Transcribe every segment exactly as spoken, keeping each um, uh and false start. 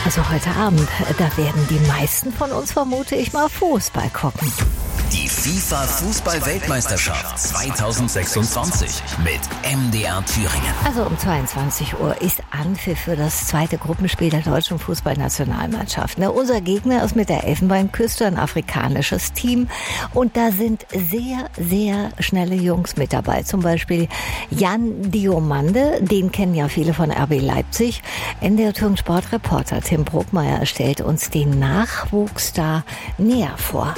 Also heute Abend, da werden die meisten von uns, vermute ich mal, Fußball gucken. Die FIFA-Fußball-Weltmeisterschaft zwanzig sechsundzwanzig mit M D R Thüringen. Also um zweiundzwanzig Uhr ist Anpfiff für das zweite Gruppenspiel der deutschen Fußballnationalmannschaft. Ne, unser Gegner ist mit der Elfenbeinküste ein afrikanisches Team. Und da sind sehr, sehr schnelle Jungs mit dabei. Zum Beispiel Jan Diomande, den kennen ja viele von R B Leipzig. N D R Thüringen Sportreporter Tim Bruckmeier stellt uns den Nachwuchs da näher vor.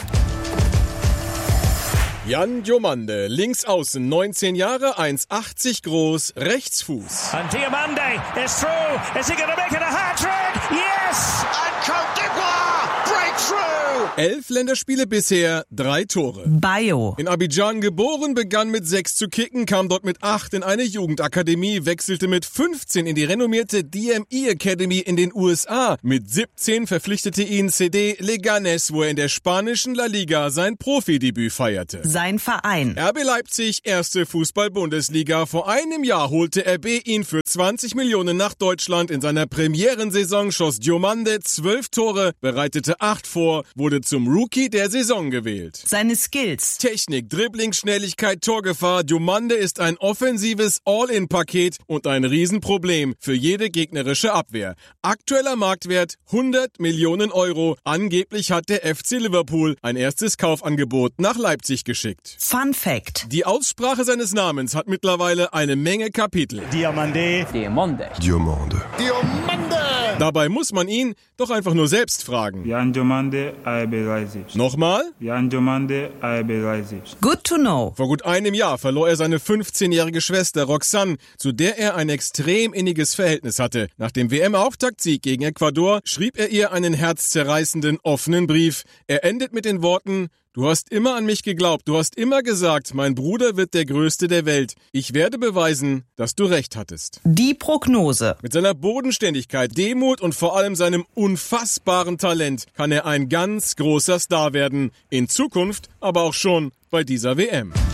Jan Diomande, links außen, neunzehn Jahre, eins achtzig groß, Rechtsfuß. And Diomande is through. Is he going to make it a hat-trick? Yes! And Côte d'Ivoire breakthrough! Elf Länderspiele bisher, drei Tore. Bayo. In Abidjan geboren, begann mit sechs zu kicken, kam dort mit acht in eine Jugendakademie, wechselte mit fünfzehn in die renommierte D M E Academy in den U S A. Mit siebzehn verpflichtete ihn C D Leganés, wo er in der spanischen La Liga sein Profidebüt feierte. Sein Verein. R B Leipzig, erste Fußball-Bundesliga. Vor einem Jahr holte R B ihn für zwanzig Millionen nach Deutschland. In seiner Premierensaison schoss Diomande zwölf Tore, bereitete acht vor, wurde zum Rookie der Saison gewählt. Seine Skills. Technik, Dribbling, Schnelligkeit, Torgefahr. Diomande ist ein offensives All-in-Paket und ein Riesenproblem für jede gegnerische Abwehr. Aktueller Marktwert hundert Millionen Euro. Angeblich hat der F C Liverpool ein erstes Kaufangebot nach Leipzig geschickt. Fun Fact. Die Aussprache seines Namens hat mittlerweile eine Menge Kapitel. Diomande. Diomande. Diomande. Diomande! Dabei muss man ihn doch einfach nur selbst fragen. Jan Diomande, R B Leipzig. Nochmal? Jan Diomande, R B Leipzig. Good to know. Vor gut einem Jahr verlor er seine fünfzehnjährige Schwester Roxanne, zu der er ein extrem inniges Verhältnis hatte. Nach dem W M-Auftaktsieg gegen Ecuador schrieb er ihr einen herzzerreißenden, offenen Brief. Er endet mit den Worten: Du hast immer an mich geglaubt, du hast immer gesagt, mein Bruder wird der Größte der Welt. Ich werde beweisen, dass du recht hattest. Die Prognose. Mit seiner Bodenständigkeit, Demut und vor allem seinem unfassbaren Talent kann er ein ganz großer Star werden. In Zukunft, aber auch schon bei dieser W M.